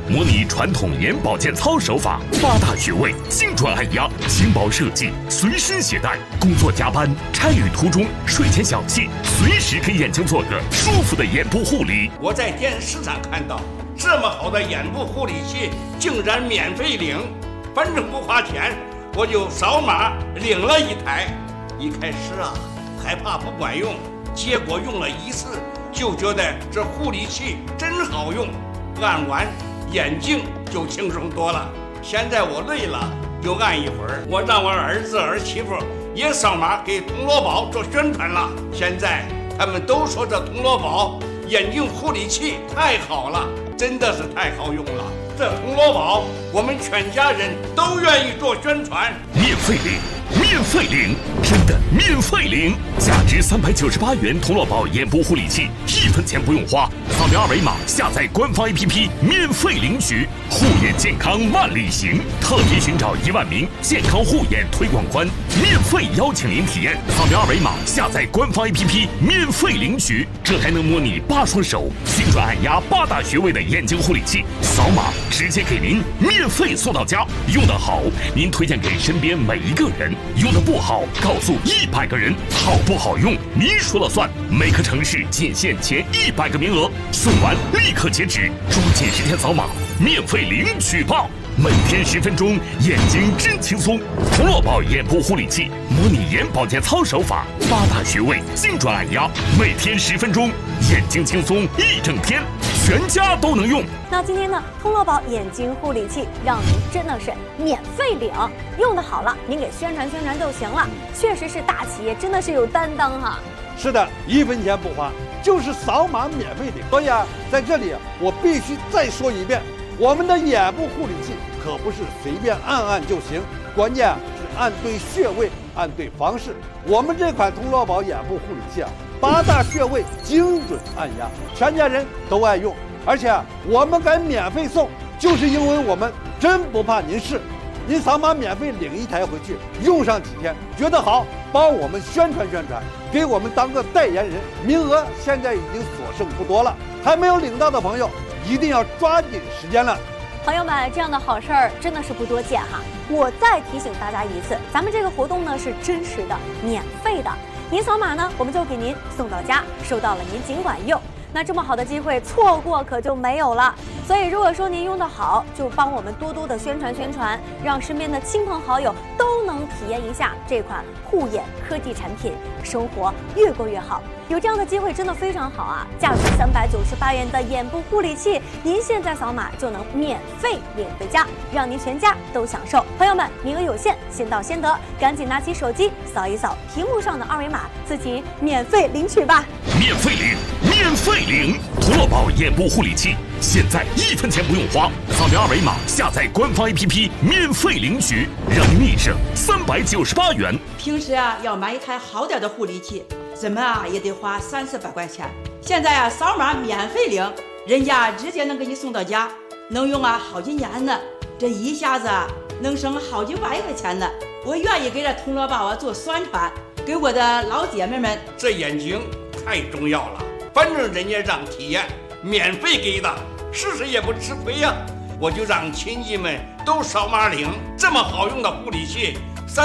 模拟传统眼保健操手法，8大穴位，精准按压，轻薄设计，随身携带，工作加班、差旅途中、睡前小憩，随时给眼睛做个舒服的眼部护理。 我在电视上看到这么好的眼部护理器，竟然免费领，反正不花钱，我就扫码领了一台。一开始害怕不管用，结果用了1次就觉得这护理器真好用，按完眼睛就轻松多了。现在我累了就按一会儿。我让我儿子儿媳妇也扫码给铜锣宝做宣传了，现在他们都说这铜锣宝眼睛护理器太好了，真的是太好用了。这铜锣宝我们全家人都愿意做宣传。 免费领，免费领，真的免费领！价值398元铜锣宝眼部护理器，1分钱不用花，扫描2维码下载官方 APP 免费领取。护眼健康万里行，特别寻找1万名健康护眼推广官，免费邀请您体验。扫描2维码下载官方 APP 免费领取，这还能模拟8双手，精准按压8大穴位的眼睛护理器，扫码直接给您免费送到家。用得好，您推荐给身边每一个人；用得不好，告诉100个人。好不好用，您说了算。每个城市仅限前100个名额，送完立刻截止，抓紧时间扫码，免费领取吧！每天10分钟，眼睛真轻松。铜锣宝眼部护理器，模拟眼保健操手法，8大穴位，精准按压，每天10分钟，眼睛轻松1整天，全家都能用。 那今天呢，铜锣宝眼睛护理器让您真的是免费领，用的好了，您给宣传宣传就行了。确实是大企业，真的是有担当哈。 是的，1分钱不花，就是扫码免费领。所以在这里我必须再说一遍，我们的眼部护理器可不是随便按按就行，关键是按对穴位，按对方式。我们这款铜锣宝眼部护理器8大穴位精准按压，全家人都爱用。而且我们敢免费送，就是因为我们真不怕您试。您扫码免费领1台回去，用上几天觉得好，帮我们宣传宣传，给我们当个代言人。名额现在已经所剩不多了，还没有领到的朋友一定要抓紧时间了。 朋友们，这样的好事儿真的是不多见哈。我再提醒大家一次，咱们这个活动呢是真实的、免费的。您扫码呢，我们就给您送到家，收到了您尽管用。那这么好的机会错过可就没有了。所以如果说您用得好，就帮我们多多的宣传宣传，让身边的亲朋好友都能体验一下这款护眼科技产品，生活越过越好。有这样的机会真的非常好啊！价值398元的眼部护理器，您现在扫码就能免费领回家，让您全家都享受。朋友们，名额有限，先到先得，赶紧拿起手机扫一扫屏幕上的2维码，自己免费领取吧！ 免费领，免费领！铜锣宝眼部护理器，现在1分钱不用花，扫描2维码下载官方 APP 免费领取，让您立省398元。 平时要买一台好点的护理器，怎么也得花30把块钱。现在扫码免费领，人家直接能给你送到家，能用好几年呢。这一下子能省好几万块钱呢。我愿意给这铜锣宝做宣传，给我的老姐妹们。 这眼睛太重要了，反正人家让体验，免费给的，试试也不吃亏呀。我就让亲戚们都扫码领，这么好用的护理器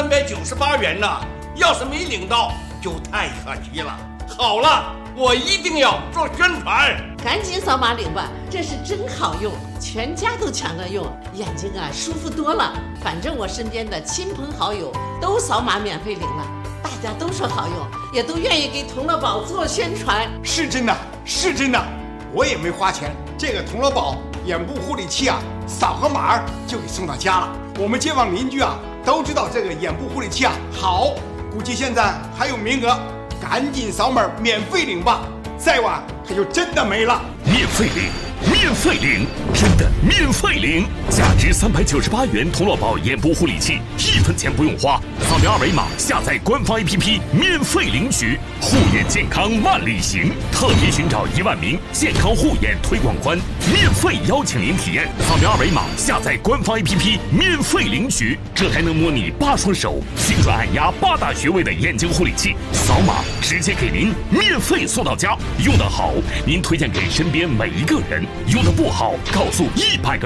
，398元呢，要是没领到就太可惜了。好了，我一定要做宣传， 赶紧扫码领吧，这是真好用，全家都抢着用，眼睛舒服多了。反正我身边的亲朋好友都扫码免费领了，大家都说好用，也都愿意给铜锣宝做宣传。 是真的，是真的，我也没花钱，这个铜锣宝眼部护理器扫个码就给送到家了。我们街坊邻居都知道这个眼部护理器好，估计现在还有名额，赶紧扫码免费领吧，再晚它就真的没了。 免费领，免费领，真的免费领！价值398元铜锣宝眼部护理器，1分钱不用花，扫描2维码下载官方 APP 免费领取。护眼健康万里行，特别寻找1万名健康护眼推广官，免费邀请您体验。扫描2维码下载官方 APP 免费领取，这还能模拟8双手，精准按压8大穴位的眼睛护理器，扫码直接给您免费送到家。用得好，您推荐给身边每一个人；用得不好，告诉100个人。